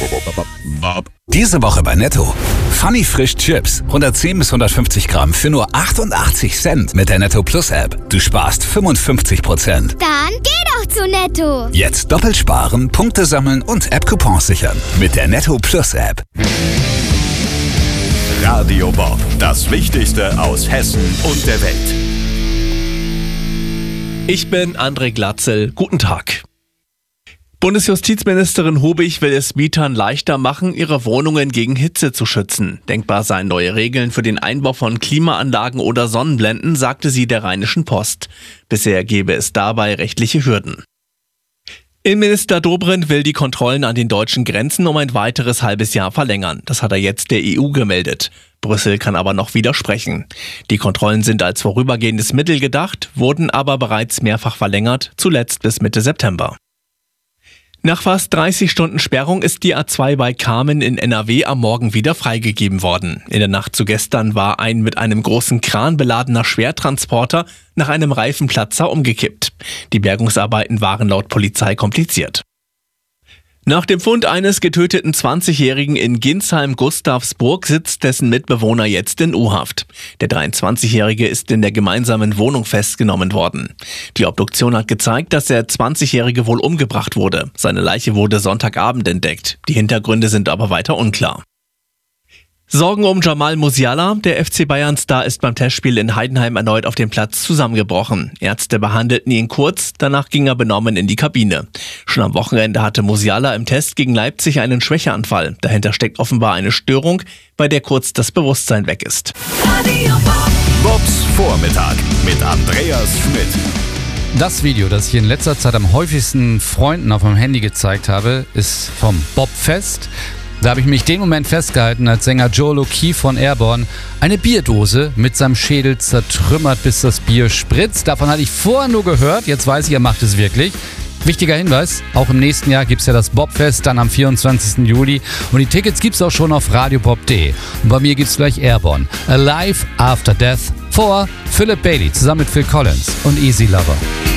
Diese Woche bei Netto. Funny Frisch Chips. 110 bis 150 Gramm für nur 88 Cent mit der Netto Plus App. Du sparst 55%. Dann geh doch zu Netto. Jetzt doppelt sparen, Punkte sammeln und App-Coupons sichern. Mit der Netto Plus App. Radio Bob. Das Wichtigste aus Hessen und der Welt. Ich bin André Glatzel. Guten Tag. Bundesjustizministerin Hubig will es Mietern leichter machen, ihre Wohnungen gegen Hitze zu schützen. Denkbar seien neue Regeln für den Einbau von Klimaanlagen oder Sonnenblenden, sagte sie der Rheinischen Post. Bisher gebe es dabei rechtliche Hürden. Innenminister Dobrindt will die Kontrollen an den deutschen Grenzen um ein weiteres halbes Jahr verlängern. Das hat er jetzt der EU gemeldet. Brüssel kann aber noch widersprechen. Die Kontrollen sind als vorübergehendes Mittel gedacht, wurden aber bereits mehrfach verlängert, zuletzt bis Mitte September. Nach fast 30 Stunden Sperrung ist die A2 bei Kamen in NRW am Morgen wieder freigegeben worden. In der Nacht zu gestern war ein mit einem großen Kran beladener Schwertransporter nach einem Reifenplatzer umgekippt. Die Bergungsarbeiten waren laut Polizei kompliziert. Nach dem Fund eines getöteten 20-Jährigen in Ginsheim-Gustavsburg sitzt dessen Mitbewohner jetzt in U-Haft. Der 23-Jährige ist in der gemeinsamen Wohnung festgenommen worden. Die Obduktion hat gezeigt, dass der 20-Jährige wohl umgebracht wurde. Seine Leiche wurde Sonntagabend entdeckt. Die Hintergründe sind aber weiter unklar. Sorgen um Jamal Musiala. Der FC Bayern-Star ist beim Testspiel in Heidenheim erneut auf dem Platz zusammengebrochen. Ärzte behandelten ihn kurz, danach ging er benommen in die Kabine. Schon am Wochenende hatte Musiala im Test gegen Leipzig einen Schwächeanfall. Dahinter steckt offenbar eine Störung, bei der kurz das Bewusstsein weg ist. Bobs Vormittag mit Andreas Schmidt. Das Video, das ich in letzter Zeit am häufigsten Freunden auf meinem Handy gezeigt habe, ist vom Bobfest. Da habe ich mich den Moment festgehalten, als Sänger Joel O'Keefe von Airborne eine Bierdose mit seinem Schädel zertrümmert, bis das Bier spritzt. Davon hatte ich vorher nur gehört, jetzt weiß ich, er macht es wirklich. Wichtiger Hinweis, auch im nächsten Jahr gibt es ja das Bobfest, dann am 24. Juli. Und die Tickets gibt es auch schon auf radiobob.de. Und bei mir gibt es gleich Airborne, Alive After Death vor Philip Bailey zusammen mit Phil Collins und Easy Lover.